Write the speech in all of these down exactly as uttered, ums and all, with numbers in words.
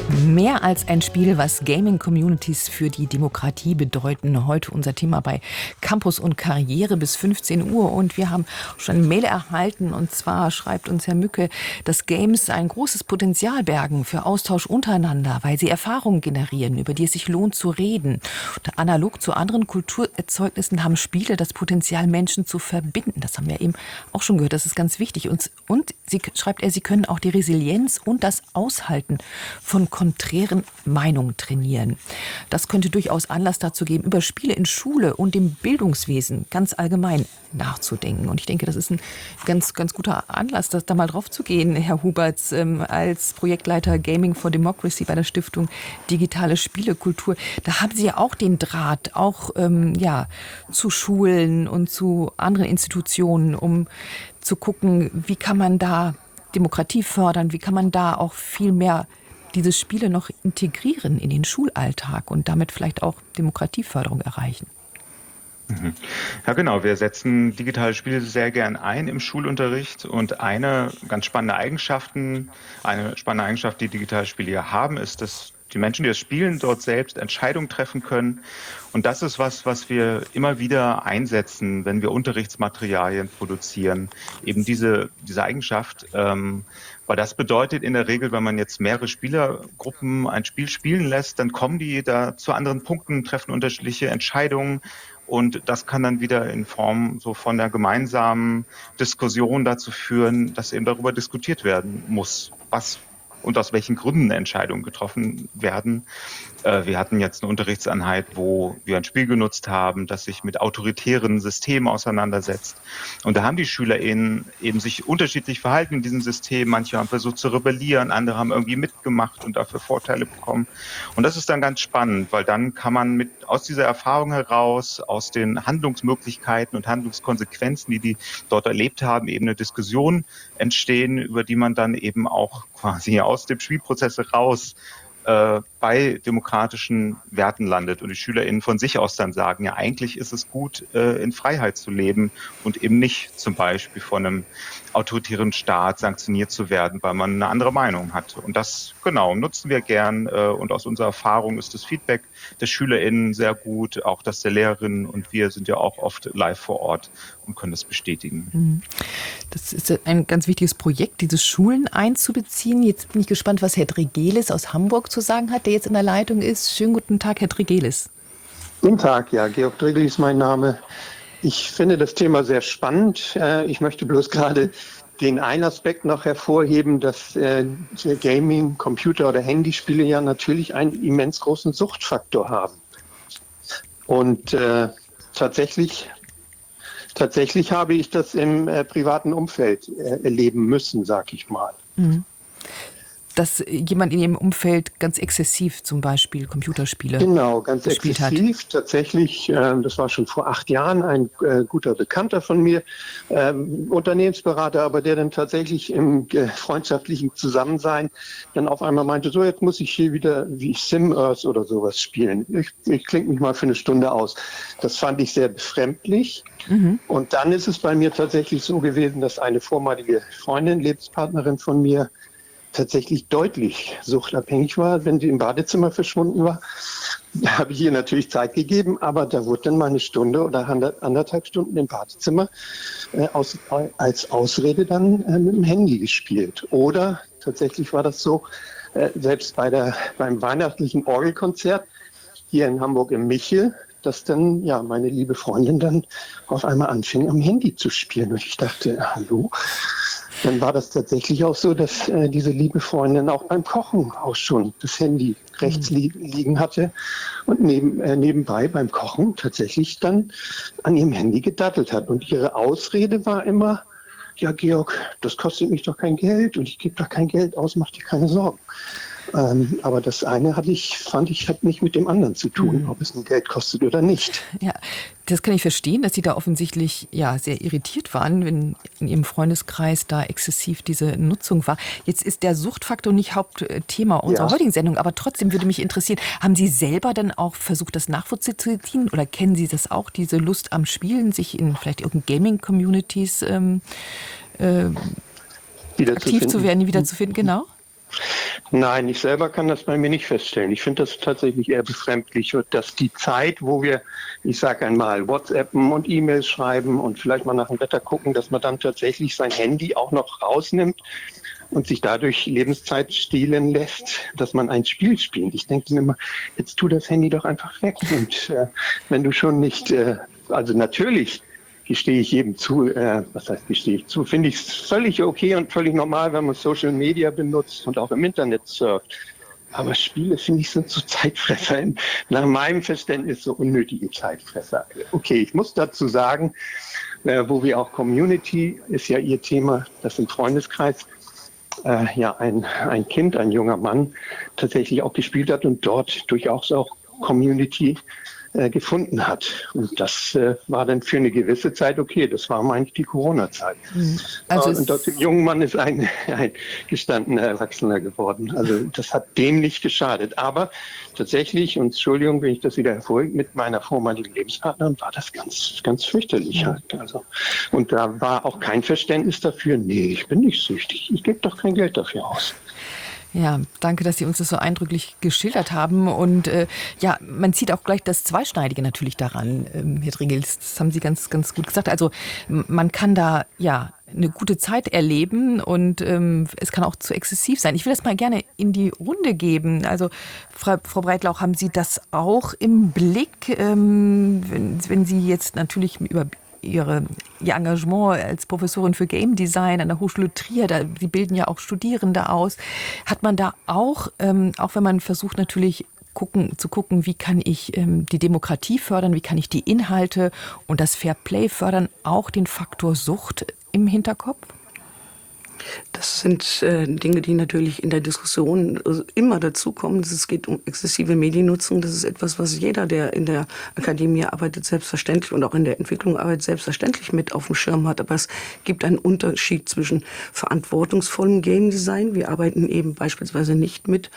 Mehr als ein Spiel, was Gaming-Communities für die Demokratie bedeuten. Heute unser Thema bei Campus und Karriere bis fünfzehn Uhr. Und wir haben schon eine Mail erhalten. Und zwar schreibt uns Herr Mücke, dass Games ein großes Potenzial bergen für Austausch untereinander, weil sie Erfahrungen generieren, über die es sich lohnt zu reden. Und analog zu anderen Kulturerzeugnissen haben Spiele das Potenzial, Menschen zu verbinden. Das haben wir eben auch schon gehört. Das ist ganz wichtig. Und, und sie, schreibt er, sie können auch die Resilienz und das Aushalten von konträren Meinungen trainieren. Das könnte durchaus Anlass dazu geben, über Spiele in Schule und im Bildungswesen ganz allgemein nachzudenken. Und ich denke, das ist ein ganz, ganz guter Anlass, das da mal drauf zu gehen, Herr Huberts, ähm, als Projektleiter Gaming for Democracy bei der Stiftung Digitale Spielekultur. Da haben Sie ja auch den Draht, auch ähm, ja, zu Schulen und zu anderen Institutionen, um zu gucken, wie kann man da Demokratie fördern, wie kann man da auch viel mehr diese Spiele noch integrieren in den Schulalltag und damit vielleicht auch Demokratieförderung erreichen. Ja, genau. Wir setzen digitale Spiele sehr gern ein im Schulunterricht. Und eine ganz spannende Eigenschaften, eine spannende Eigenschaft, die digitale Spiele ja haben, ist, dass die Menschen, die das spielen, dort selbst Entscheidungen treffen können. Und das ist was, was wir immer wieder einsetzen, wenn wir Unterrichtsmaterialien produzieren. Eben diese, diese Eigenschaft, ähm, weil das bedeutet in der Regel, wenn man jetzt mehrere Spielergruppen ein Spiel spielen lässt, dann kommen die da zu anderen Punkten, treffen unterschiedliche Entscheidungen. Und das kann dann wieder in Form so von der gemeinsamen Diskussion dazu führen, dass eben darüber diskutiert werden muss, was und aus welchen Gründen Entscheidungen getroffen werden. Wir hatten jetzt eine Unterrichtseinheit, wo wir ein Spiel genutzt haben, das sich mit autoritären Systemen auseinandersetzt. Und da haben die SchülerInnen eben sich unterschiedlich verhalten in diesem System. Manche haben versucht zu rebellieren, andere haben irgendwie mitgemacht und dafür Vorteile bekommen. Und das ist dann ganz spannend, weil dann kann man mit aus dieser Erfahrung heraus, aus den Handlungsmöglichkeiten und Handlungskonsequenzen, die die dort erlebt haben, eben eine Diskussion entstehen, über die man dann eben auch quasi aus dem Spielprozess heraus äh, bei demokratischen Werten landet und die SchülerInnen von sich aus dann sagen, ja, eigentlich ist es gut, äh, in Freiheit zu leben und eben nicht zum Beispiel von einem autoritären Staat sanktioniert zu werden, weil man eine andere Meinung hat. Und das, genau, nutzen wir gern. Äh, und aus unserer Erfahrung ist das Feedback der SchülerInnen sehr gut, auch das der Lehrerinnen. Und wir sind ja auch oft live vor Ort und können das bestätigen. Das ist ein ganz wichtiges Projekt, diese Schulen einzubeziehen. Jetzt bin ich gespannt, was Herr Dregelis aus Hamburg zu sagen hat, der jetzt in der Leitung ist. Schönen guten Tag, Herr Dregelis. Guten Tag, ja, Georg Dregelis ist mein Name. Ich finde das Thema sehr spannend. Ich möchte bloß gerade den einen Aspekt noch hervorheben, dass Gaming, Computer- oder Handyspiele ja natürlich einen immens großen Suchtfaktor haben. Und äh, tatsächlich, tatsächlich habe ich das im äh, privaten Umfeld äh, erleben müssen, sag ich mal. Mhm. Dass jemand in Ihrem Umfeld ganz exzessiv zum Beispiel Computerspiele Genau, ganz gespielt exzessiv. hat. Tatsächlich, äh, das war schon vor acht Jahren ein äh, guter Bekannter von mir, ähm, Unternehmensberater, aber der dann tatsächlich im äh, freundschaftlichen Zusammensein dann auf einmal meinte, so jetzt muss ich hier wieder wie SimEarth oder sowas spielen. Ich, ich klinge mich mal für eine Stunde aus. Das fand ich sehr befremdlich. Mhm. Und dann ist es bei mir tatsächlich so gewesen, dass eine vormalige Freundin, Lebenspartnerin von mir, tatsächlich deutlich suchtabhängig war, wenn sie im Badezimmer verschwunden war. Da habe ich ihr natürlich Zeit gegeben, aber da wurde dann mal eine Stunde oder anderthalb Stunden im Badezimmer äh, aus, als Ausrede dann äh, mit dem Handy gespielt. Oder tatsächlich war das so, äh, selbst bei der, beim weihnachtlichen Orgelkonzert hier in Hamburg im Michel, dass dann ja meine liebe Freundin dann auf einmal anfing, am Handy zu spielen. Und ich dachte, hallo? Dann war das tatsächlich auch so, dass äh, diese liebe Freundin auch beim Kochen auch schon das Handy rechts li- liegen hatte und neben, äh, nebenbei beim Kochen tatsächlich dann an ihrem Handy gedattelt hat. Und ihre Ausrede war immer, ja Georg, das kostet mich doch kein Geld und ich gebe doch kein Geld aus, mach dir keine Sorgen. Ähm, aber das eine hatte ich, fand ich, hat nicht mit dem anderen zu tun, ob es ein Geld kostet oder nicht. Ja, das kann ich verstehen, dass Sie da offensichtlich ja sehr irritiert waren, wenn in Ihrem Freundeskreis da exzessiv diese Nutzung war. Jetzt ist der Suchtfaktor nicht Hauptthema unserer ja. heutigen Sendung, aber trotzdem würde mich interessieren, haben Sie selber dann auch versucht, das nachzuvollziehen oder kennen Sie das auch, diese Lust am Spielen, sich in vielleicht irgendeinen Gaming-Communities ähm, äh, aktiv zu werden, wiederzufinden, genau? Nein, ich selber kann das bei mir nicht feststellen. Ich finde das tatsächlich eher befremdlich, dass die Zeit, wo wir, ich sage einmal, WhatsAppen und E-Mails schreiben und vielleicht mal nach dem Wetter gucken, dass man dann tatsächlich sein Handy auch noch rausnimmt und sich dadurch Lebenszeit stehlen lässt, dass man ein Spiel spielt. Ich denke mir immer, jetzt tu das Handy doch einfach weg. Und äh, wenn du schon nicht, äh, also natürlich gestehe ich jedem zu, äh, was heißt gestehe ich zu, finde ich es völlig okay und völlig normal, wenn man Social Media benutzt und auch im Internet surft. Aber Spiele, finde ich, sind so Zeitfresser. Nach meinem Verständnis so unnötige Zeitfresser. Okay, ich muss dazu sagen, äh, wo wir auch Community, ist ja Ihr Thema, das im Freundeskreis, äh, ja ein, ein Kind, ein junger Mann tatsächlich auch gespielt hat und dort durchaus auch Community äh, gefunden hat. Und das äh, war dann für eine gewisse Zeit okay. Das war, meine ich, die Corona-Zeit. Mhm. Also äh, und aus dem jungen Mann ist ein, ein gestandener Erwachsener geworden. Also das hat dem nicht geschadet. Aber tatsächlich, und Entschuldigung, wenn ich das wieder hervorhebe, mit meiner vormaligen Lebenspartnerin war das ganz, ganz fürchterlich. Halt. Also, und da war auch kein Verständnis dafür, nee, ich bin nicht süchtig. Ich gebe doch kein Geld dafür aus. Ja, danke, dass Sie uns das so eindrücklich geschildert haben. Und äh, ja, man sieht auch gleich das Zweischneidige natürlich daran, ähm, Herr Dringels. Das haben Sie ganz, ganz gut gesagt. Also man kann da ja eine gute Zeit erleben und ähm, es kann auch zu exzessiv sein. Ich will das mal gerne in die Runde geben. Also Frau, Frau Breitlauch, haben Sie das auch im Blick, ähm, wenn, wenn Sie jetzt natürlich über Ihre, Ihr Engagement als Professorin für Game Design an der Hochschule Trier, da, Sie bilden ja auch Studierende aus. Hat man da auch, ähm, auch wenn man versucht natürlich gucken, zu gucken, wie kann ich ähm, die Demokratie fördern, wie kann ich die Inhalte und das Fair Play fördern, auch den Faktor Sucht im Hinterkopf? Das sind äh, Dinge, die natürlich in der Diskussion also immer dazukommen. Es geht um exzessive Mediennutzung. Das ist etwas, was jeder, der in der Akademie arbeitet, selbstverständlich und auch in der Entwicklung arbeitet, selbstverständlich mit auf dem Schirm hat. Aber es gibt einen Unterschied zwischen verantwortungsvollem Game Design. Wir arbeiten eben beispielsweise nicht mit,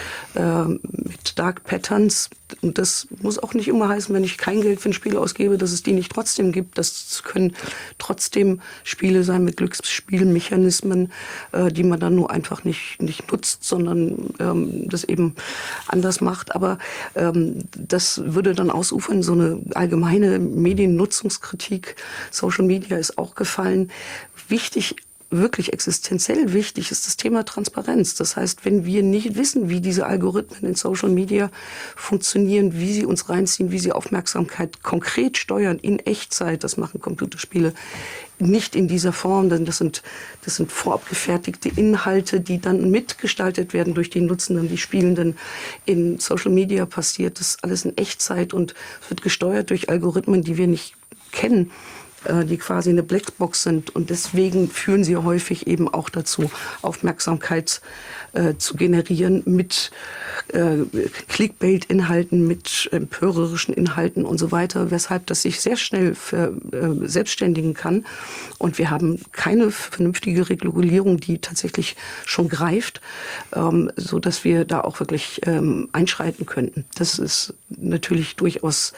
äh, mit Dark Patterns. Und das muss auch nicht immer heißen, wenn ich kein Geld für ein Spiel ausgebe, dass es die nicht trotzdem gibt. Das können trotzdem Spiele sein mit Glücksspielmechanismen, äh, die man dann nur einfach nicht, nicht nutzt, sondern ähm, das eben anders macht. Aber ähm, das würde dann ausufern, so eine allgemeine Mediennutzungskritik. Social Media ist auch gefallen. Wichtig, wirklich existenziell wichtig ist das Thema Transparenz. Das heißt, wenn wir nicht wissen, wie diese Algorithmen in Social Media funktionieren, wie sie uns reinziehen, wie sie Aufmerksamkeit konkret steuern in Echtzeit, das machen Computerspiele nicht in dieser Form, denn das sind, das sind vorab gefertigte Inhalte, die dann mitgestaltet werden durch die Nutzenden, die Spielenden. In Social Media passiert das alles in Echtzeit und wird gesteuert durch Algorithmen, die wir nicht kennen, die quasi eine Blackbox sind. Und deswegen führen sie häufig eben auch dazu, Aufmerksamkeit äh, zu generieren mit äh, Clickbait-Inhalten, mit empörerischen Inhalten und so weiter, weshalb das sich sehr schnell ver, äh, selbstständigen kann. Und wir haben keine vernünftige Regulierung, die tatsächlich schon greift, ähm, so dass wir da auch wirklich ähm, einschreiten könnten. Das ist natürlich durchaus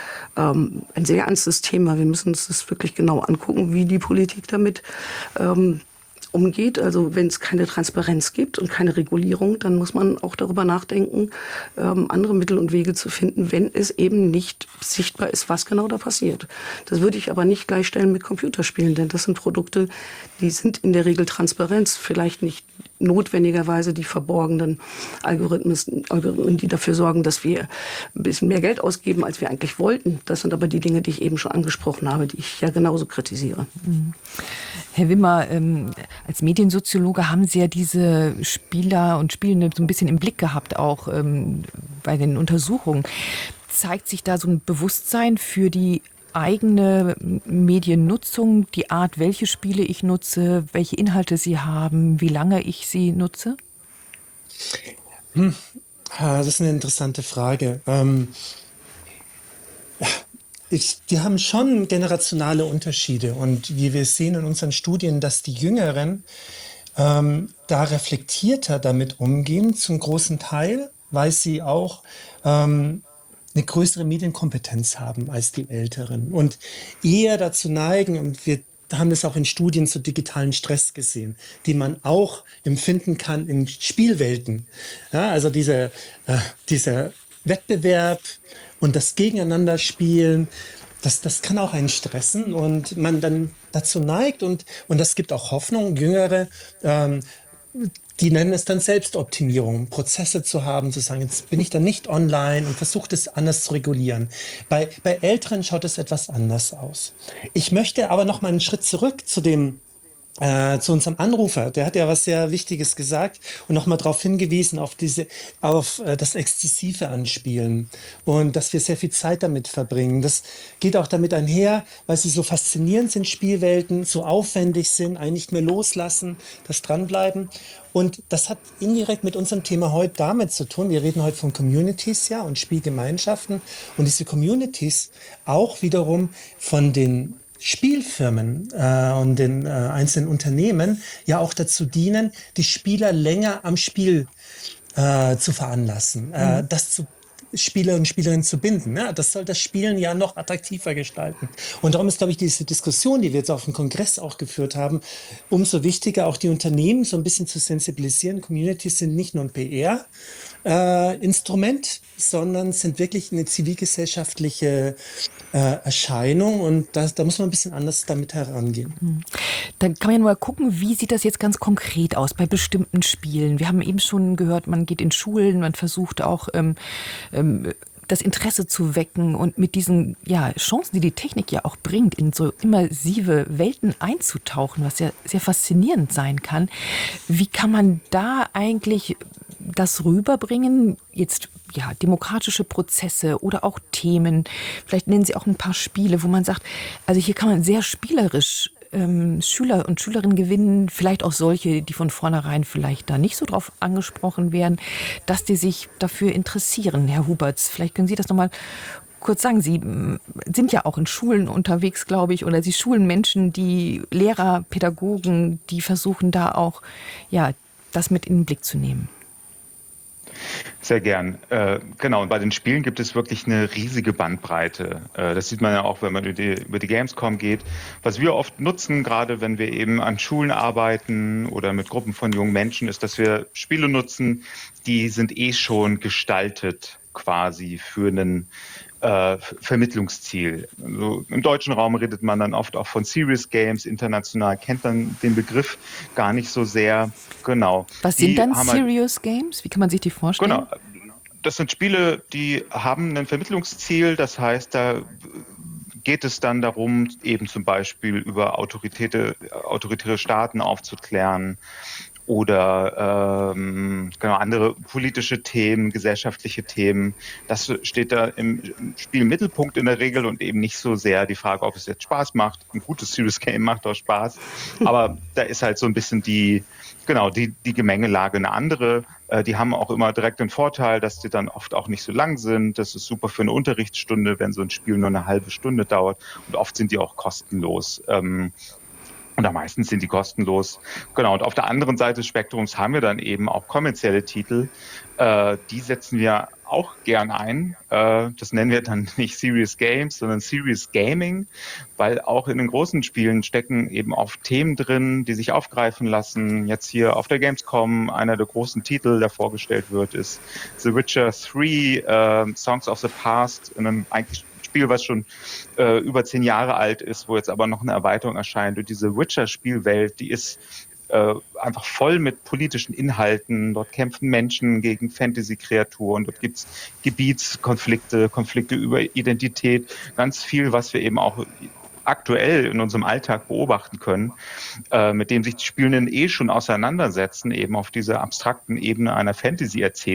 ein sehr ernstes Thema. Wir müssen uns das wirklich genau angucken, wie die Politik damit ähm, umgeht. Also wenn es keine Transparenz gibt und keine Regulierung, dann muss man auch darüber nachdenken, ähm, andere Mittel und Wege zu finden, wenn es eben nicht sichtbar ist, was genau da passiert. Das würde ich aber nicht gleichstellen mit Computerspielen, denn das sind Produkte, die sind in der Regel transparent, vielleicht nicht notwendigerweise die verborgenen Algorithmen, Algorithmen, die dafür sorgen, dass wir ein bisschen mehr Geld ausgeben, als wir eigentlich wollten. Das sind aber die Dinge, die ich eben schon angesprochen habe, die ich ja genauso kritisiere. Mhm. Herr Wimmer, ähm, als Mediensoziologe haben Sie ja diese Spieler und Spielende so ein bisschen im Blick gehabt, auch ähm, bei den Untersuchungen. Zeigt sich da so ein Bewusstsein für die eigene Mediennutzung, die Art, welche Spiele ich nutze, welche Inhalte sie haben, wie lange ich sie nutze? Hm. Das ist eine interessante Frage. Ähm, ich, die haben schon generationale Unterschiede und wie wir sehen in unseren Studien, dass die Jüngeren ähm, da reflektierter damit umgehen, zum großen Teil, weil sie auch ähm, eine größere Medienkompetenz haben als die Älteren und eher dazu neigen, und wir haben das auch in Studien zu digitalen Stress gesehen, die man auch empfinden kann in Spielwelten. Ja, also diese, äh, dieser Wettbewerb und das Gegeneinanderspielen, das, das kann auch einen stressen und man dann dazu neigt und, und das gibt auch Hoffnung, Jüngere, ähm, die nennen es dann Selbstoptimierung, Prozesse zu haben, zu sagen, jetzt bin ich dann nicht online und versuche das anders zu regulieren. Bei, bei Älteren schaut es etwas anders aus. Ich möchte aber noch mal einen Schritt zurück zu dem äh, zu unserem Anrufer. Der hat ja was sehr Wichtiges gesagt und noch mal darauf hingewiesen, auf diese, auf äh, das exzessive Anspielen und dass wir sehr viel Zeit damit verbringen. Das geht auch damit einher, weil sie so faszinierend sind, Spielwelten, so aufwendig sind, einen nicht mehr loslassen, das Dranbleiben. Und das hat indirekt mit unserem Thema heute damit zu tun. Wir reden heute von Communities, ja, und Spielgemeinschaften. Und diese Communities auch wiederum von den Spielfirmen äh, und den äh, einzelnen Unternehmen ja auch dazu dienen, die Spieler länger am Spiel äh, zu veranlassen, äh, Mhm. das zu Spieler und Spielerinnen zu binden. Ja, das soll das Spielen ja noch attraktiver gestalten. Und darum ist, glaube ich, diese Diskussion, die wir jetzt auf dem Kongress auch geführt haben, umso wichtiger, auch die Unternehmen so ein bisschen zu sensibilisieren. Communities sind nicht nur ein P R-Instrument, sondern sind wirklich eine zivilgesellschaftliche äh, Erscheinung. Und das, da muss man ein bisschen anders damit herangehen. Dann kann man ja mal gucken, wie sieht das jetzt ganz konkret aus bei bestimmten Spielen. Wir haben eben schon gehört, man geht in Schulen, man versucht auch ähm, ähm, das Interesse zu wecken und mit diesen ja, Chancen, die die Technik ja auch bringt, in so immersive Welten einzutauchen, was ja sehr faszinierend sein kann. Wie kann man da eigentlich das rüberbringen, jetzt ja, demokratische Prozesse oder auch Themen, vielleicht nennen Sie auch ein paar Spiele, wo man sagt, also hier kann man sehr spielerisch ähm, Schüler und Schülerinnen gewinnen, vielleicht auch solche, die von vornherein vielleicht da nicht so drauf angesprochen werden, dass die sich dafür interessieren. Herr Huberts, vielleicht können Sie das nochmal kurz sagen. Sie mm, sind ja auch in Schulen unterwegs, glaube ich, oder Sie schulen Menschen, die Lehrer, Pädagogen, die versuchen da auch, ja, das mit in den Blick zu nehmen. Sehr gern. Äh, genau, und bei den Spielen gibt es wirklich eine riesige Bandbreite. Äh, das sieht man ja auch, wenn man über die, über die Gamescom geht. Was wir oft nutzen, gerade wenn wir eben an Schulen arbeiten oder mit Gruppen von jungen Menschen, ist, dass wir Spiele nutzen, die sind eh schon gestaltet quasi für einen äh, Vermittlungsziel. Also im deutschen Raum redet man dann oft auch von Serious Games, international kennt man den Begriff gar nicht so sehr. Genau. Was Die sind dann haben halt- Serious Games? Wie kann man sich die vorstellen? Genau. Das sind Spiele, die haben ein Vermittlungsziel. Das heißt, da geht es dann darum, eben zum Beispiel über autoritäre, autoritäre Staaten aufzuklären oder ähm, genau, andere politische Themen, gesellschaftliche Themen. Das steht da im Spiel im Mittelpunkt in der Regel und eben nicht so sehr die Frage, ob es jetzt Spaß macht. Ein gutes Serious Game macht auch Spaß. Aber da ist halt so ein bisschen die, genau, die, die Gemengelage eine andere. Äh, die haben auch immer direkt den Vorteil, dass die dann oft auch nicht so lang sind. Das ist super für eine Unterrichtsstunde, wenn so ein Spiel nur eine halbe Stunde dauert. Und oft sind die auch kostenlos. Ähm, Und am meisten sind die kostenlos. Genau. Und auf der anderen Seite des Spektrums haben wir dann eben auch kommerzielle Titel. Äh, die setzen wir auch gern ein. Äh, das nennen wir dann nicht Serious Games, sondern Serious Gaming, weil auch in den großen Spielen stecken eben auch Themen drin, die sich aufgreifen lassen. Jetzt hier auf der Gamescom einer der großen Titel, der vorgestellt wird, ist The Witcher drei, äh, Songs of the Past, in einem eigentlich Spiel, was schon äh, über zehn Jahre alt ist, wo jetzt aber noch eine Erweiterung erscheint. Und diese Witcher-Spielwelt, die ist äh, einfach voll mit politischen Inhalten. Dort kämpfen Menschen gegen Fantasy-Kreaturen. Dort gibt es Gebietskonflikte, Konflikte über Identität. Ganz viel, was wir eben auch aktuell in unserem Alltag beobachten können, äh, mit dem sich die Spielenden eh schon auseinandersetzen, eben auf dieser abstrakten Ebene einer Fantasy-Erzählung.